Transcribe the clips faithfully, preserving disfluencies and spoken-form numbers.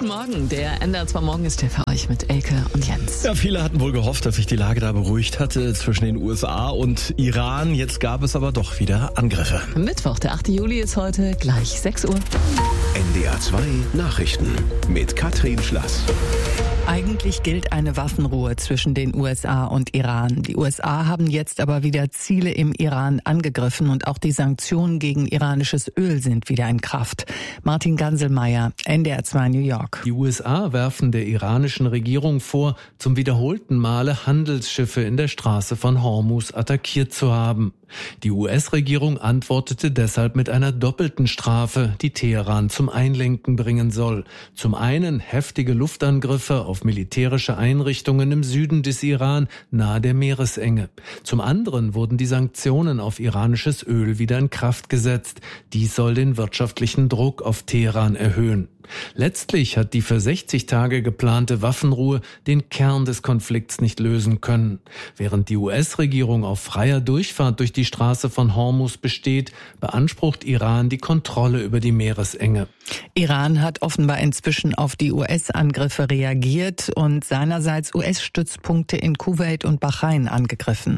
Guten Morgen, der N D R zwei Morgen ist hier für euch mit Elke und Jens. Ja, viele hatten wohl gehofft, dass sich die Lage da beruhigt hatte zwischen den U S A und Iran. Jetzt gab es aber doch wieder Angriffe. Mittwoch, der achte Juli ist heute, gleich sechs Uhr. N D R zwei Nachrichten mit Katrin Schlass. Eigentlich gilt eine Waffenruhe zwischen den U S A und Iran. Die U S A haben jetzt aber wieder Ziele im Iran angegriffen und auch die Sanktionen gegen iranisches Öl sind wieder in Kraft. Martin Ganselmeier, N D R zwei New York. Die U S A werfen der iranischen Regierung vor, zum wiederholten Male Handelsschiffe in der Straße von Hormuz attackiert zu haben. Die U S-Regierung antwortete deshalb mit einer doppelten Strafe, die Teheran zum Einlenken bringen soll. Zum einen heftige Luftangriffe auf militärische Einrichtungen im Süden des Iran nahe der Meeresenge. Zum anderen wurden die Sanktionen auf iranisches Öl wieder in Kraft gesetzt. Dies soll den wirtschaftlichen Druck auf Teheran erhöhen. Letztlich hat die für sechzig Tage geplante Waffenruhe den Kern des Konflikts nicht lösen können. Während die U S-Regierung auf freier Durchfahrt durch die Straße von Hormuz besteht, beansprucht Iran die Kontrolle über die Meeresenge. Iran hat offenbar inzwischen auf die U S-Angriffe reagiert und seinerseits U S-Stützpunkte in Kuwait und Bahrain angegriffen.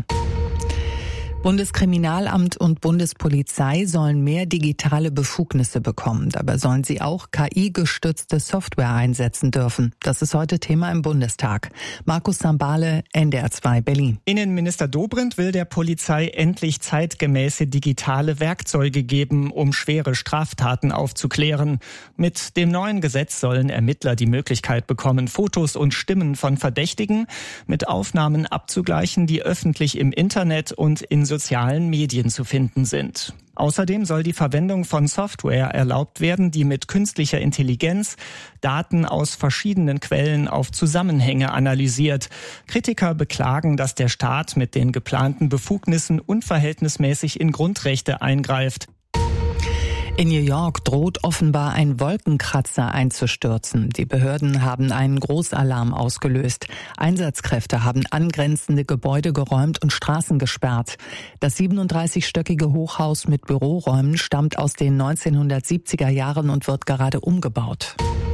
Bundeskriminalamt und Bundespolizei sollen mehr digitale Befugnisse bekommen. Dabei sollen sie auch K I-gestützte Software einsetzen dürfen. Das ist heute Thema im Bundestag. Markus Sambale, N D R zwei Berlin. Innenminister Dobrindt will der Polizei endlich zeitgemäße digitale Werkzeuge geben, um schwere Straftaten aufzuklären. Mit dem neuen Gesetz sollen Ermittler die Möglichkeit bekommen, Fotos und Stimmen von Verdächtigen mit Aufnahmen abzugleichen, die öffentlich im Internet und in sozialen Medien zu finden sind. Außerdem soll die Verwendung von Software erlaubt werden, die mit künstlicher Intelligenz Daten aus verschiedenen Quellen auf Zusammenhänge analysiert. Kritiker beklagen, dass der Staat mit den geplanten Befugnissen unverhältnismäßig in Grundrechte eingreift. In New York droht offenbar ein Wolkenkratzer einzustürzen. Die Behörden haben einen Großalarm ausgelöst. Einsatzkräfte haben angrenzende Gebäude geräumt und Straßen gesperrt. Das siebenunddreißigstöckige Hochhaus mit Büroräumen stammt aus den neunzehnhundertsiebziger Jahren und wird gerade umgebaut.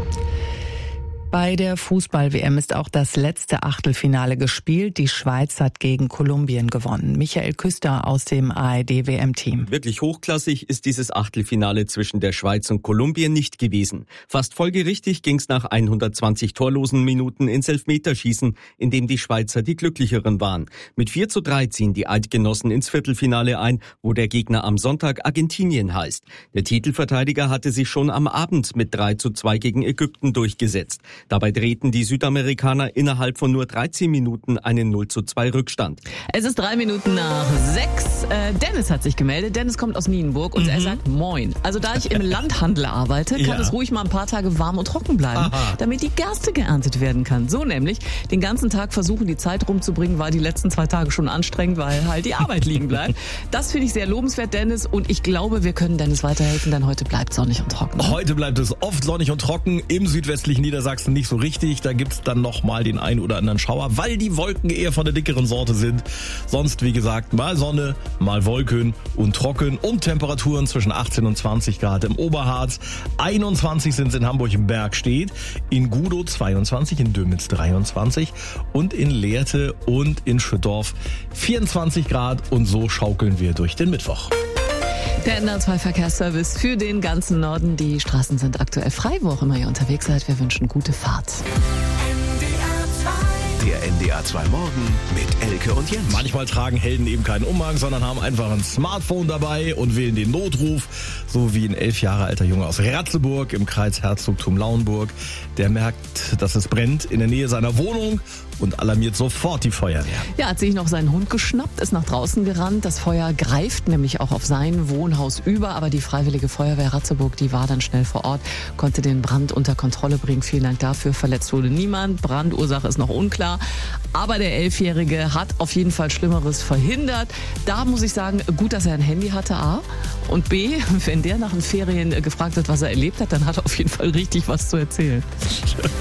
Bei der Fußball-W M ist auch das letzte Achtelfinale gespielt. Die Schweiz hat gegen Kolumbien gewonnen. Michael Küster aus dem A R D-W M-Team. Wirklich hochklassig ist dieses Achtelfinale zwischen der Schweiz und Kolumbien nicht gewesen. Fast folgerichtig ging es nach hundertzwanzig torlosen Minuten ins Elfmeterschießen, in dem die Schweizer die glücklicheren waren. Mit vier zu drei ziehen die Eidgenossen ins Viertelfinale ein, wo der Gegner am Sonntag Argentinien heißt. Der Titelverteidiger hatte sich schon am Abend mit drei zu zwei gegen Ägypten durchgesetzt. Dabei drehten die Südamerikaner innerhalb von nur dreizehn Minuten einen null zu zwei Rückstand. Es ist drei Minuten nach sechs. Äh, Dennis hat sich gemeldet. Dennis kommt aus Nienburg und mhm. er sagt Moin. Also da ich im Landhandel arbeite, kann ja. es ruhig mal ein paar Tage warm und trocken bleiben, Aha. damit die Gerste geerntet werden kann. So nämlich, den ganzen Tag versuchen, die Zeit rumzubringen, war die letzten zwei Tage schon anstrengend, weil halt die Arbeit liegen bleibt. Das finde ich sehr lobenswert, Dennis. Und ich glaube, wir können Dennis weiterhelfen, denn heute bleibt sonnig und trocken. Heute bleibt es oft sonnig und trocken. Im südwestlichen Niedersachsen nicht so richtig. Da gibt's dann noch mal den ein oder anderen Schauer, weil die Wolken eher von der dickeren Sorte sind. Sonst, wie gesagt, mal Sonne, mal Wolken und trocken und Temperaturen zwischen achtzehn und zwanzig Grad im Oberharz. einundzwanzig sind es in Hamburg im Bergstedt, in Gudow zweiundzwanzig, in Dömitz dreiundzwanzig und in Lehrte und in Schüttorf vierundzwanzig Grad. Und so schaukeln wir durch den Mittwoch. Der N D R zwei Verkehrsservice für den ganzen Norden. Die Straßen sind aktuell frei, wo auch immer ihr unterwegs seid. Wir wünschen gute Fahrt. Der N D R zwei Morgen mit Elke und Jens. Manchmal tragen Helden eben keinen Umhang, sondern haben einfach ein Smartphone dabei und wählen den Notruf. So wie ein elf Jahre alter Junge aus Ratzeburg im Kreis Herzogtum Lauenburg. Der merkt, dass es brennt in der Nähe seiner Wohnung und alarmiert sofort die Feuerwehr. Ja, hat sich noch seinen Hund geschnappt, ist nach draußen gerannt. Das Feuer greift nämlich auch auf sein Wohnhaus über. Aber die Freiwillige Feuerwehr Ratzeburg, die war dann schnell vor Ort, konnte den Brand unter Kontrolle bringen. Vielen Dank dafür. Verletzt wurde niemand. Brandursache ist noch unklar. Aber der Elfjährige hat auf jeden Fall Schlimmeres verhindert. Da muss ich sagen, gut, dass er ein Handy hatte, A. Und B, wenn der nach den Ferien gefragt wird, was er erlebt hat, dann hat er auf jeden Fall richtig was zu erzählen.